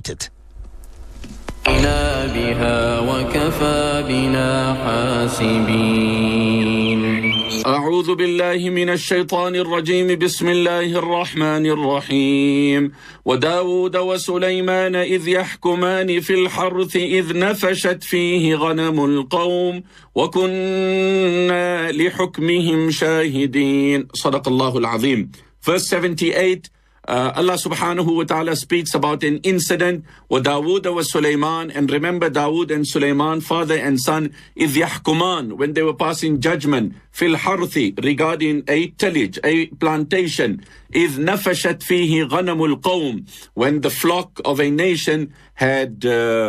appreciated. بها وكفى بنا حاسبين. أعوذ بالله من الشيطان الرجيم. بسم الله الرحمن الرحيم. وداود وسليمان إذ يحكمان في الحرث إذ نفشت فيه غنم القوم وكنا لحكمهم شاهدين. صدق الله العظيم. Verse 78. Allah subhanahu wa ta'ala speaks about an incident with Dawood wa Sulaiman, and remember Dawood and Sulaiman, father and son, إِذْ يَحْكُمَانِ, when they were passing judgment, fil harthi, regarding a tillage, a plantation, إِذْ نَفَشَتْ فِيهِ غَنَمُ الْقَوْمِ, when the flock of a nation had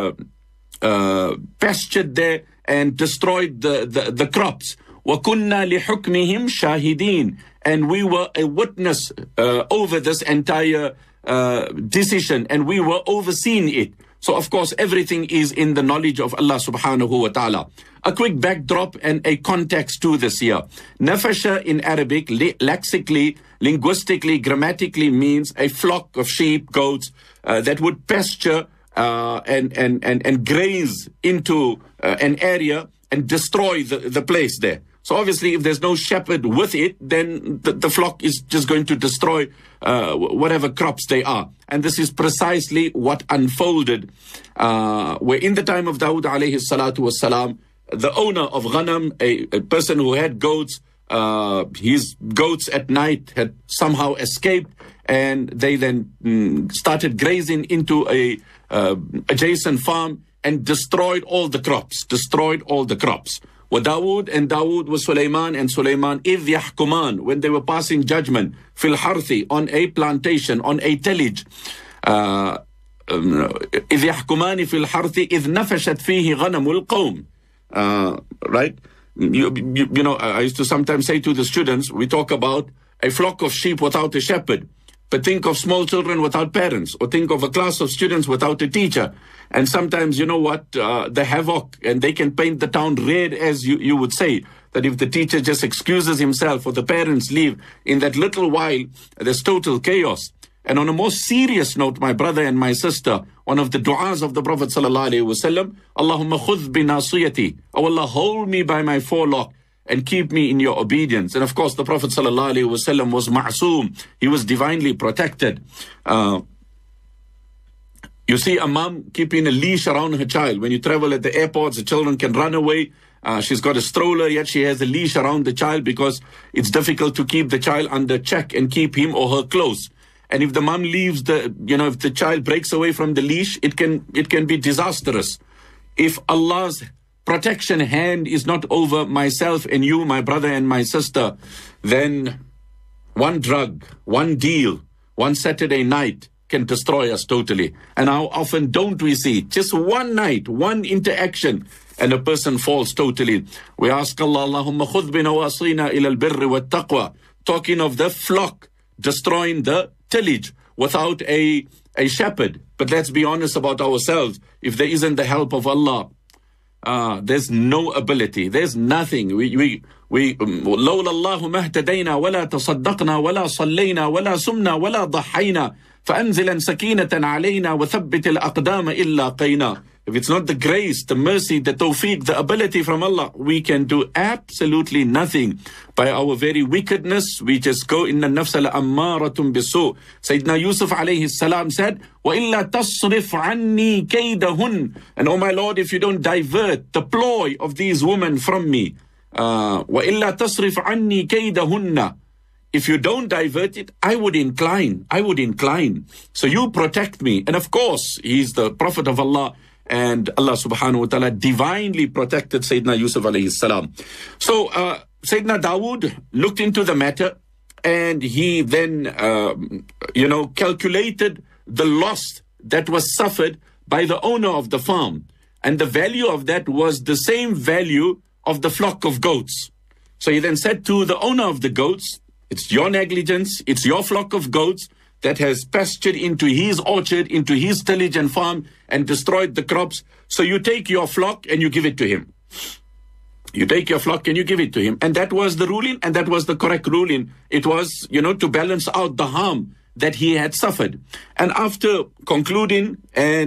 pastured there and destroyed the crops. وَكُنَّا لِحُكْمِهِمْ شَاهِدِينَ, and we were a witness over this entire decision, and we were overseeing it. So, of course, everything is in the knowledge of Allah subhanahu wa ta'ala. A quick backdrop and a context to this here. Nafasha in Arabic, lexically, linguistically, grammatically means a flock of sheep, goats, that would pasture and graze into an area and destroy the place there. So obviously, if there's no shepherd with it, then the flock is just going to destroy whatever crops they are. And this is precisely what unfolded. Where in the time of Dawood alayhi salatu wassalam, the owner of Ghanam, a person who had goats, his goats at night had somehow escaped, and they then started grazing into a adjacent farm and destroyed all the crops. وَدَاوُد and Dawood was Sulaiman and Sulaiman إِذْ يَحْكُمَانِ, when they were passing judgment fil harthi, on a plantation, on a tillage. إِذْ يَحْكُمَانِ fil harthi إِذْ نَفَشَتْ فِيهِ غَنَمُ الْقَوْمِ. Right? You know, I used to sometimes say to the students, we talk about a flock of sheep without a shepherd. But think of small children without parents, or think of a class of students without a teacher. And sometimes, you know what, the havoc, and they can paint the town red, as you would say, that if the teacher just excuses himself or the parents leave, in that little while, there's total chaos. And on a more serious note, my brother and my sister, one of the du'as of the Prophet ﷺ, Allahumma khudh bi nasiyati, oh Allah, hold me by my forelock and keep me in your obedience. And of course, the Prophet ﷺ was ma'soom. He was divinely protected. You see a mom keeping a leash around her child. When you travel at the airports, the children can run away. She's got a stroller, yet she has a leash around the child because it's difficult to keep the child under check and keep him or her close. And if the mom leaves if the child breaks away from the leash, it can be disastrous. If Allah's protection hand is not over myself and you, my brother and my sister, then one drug, one deal, one Saturday night can destroy us totally. And how often don't we see just one night, one interaction, and a person falls totally. We ask Allah, Allahumma khudh bina wasina ila al-birri wa taqwa, talking of the flock destroying the tillage without a shepherd. But let's be honest about ourselves. If there isn't the help of Allah, there's no ability. There's nothing. لولا الله ما اهتدينا ولا تصدقنا ولا صلينا ولا سمنا ولا ضحينا فأنزلا سكينة علينا وثبت الأقدام إلا قينا. If it's not the grace, the mercy, the tawfiq, the ability from Allah, we can do absolutely nothing. By our very wickedness, we just go in the nafs al-ammaratun bisu. Sayyidina Yusuf alayhi salam said, وَإِلَّا تَصْرِفْ عَنِّي كَيْدَهُنْ, and oh my Lord, if you don't divert the ploy of these women from me, وَإِلَّا تَصْرِفْ عَنِّي كَيْدَهُنَّ, if you don't divert it, I would incline. So you protect me. And of course, he's the Prophet of Allah, and Allah subhanahu wa ta'ala divinely protected Sayyidina Yusuf alayhi salam. So Sayyidina Dawood looked into the matter, and he then, calculated the loss that was suffered by the owner of the farm. And the value of that was the same value of the flock of goats. So he then said to the owner of the goats, it's your negligence, it's your flock of goats that has pastured into his orchard, into his tillage and farm, and destroyed the crops. So you take your flock and you give it to him. You take your flock and you give it to him. And that was the ruling, and that was the correct ruling. It was, to balance out the harm that he had suffered. And after concluding and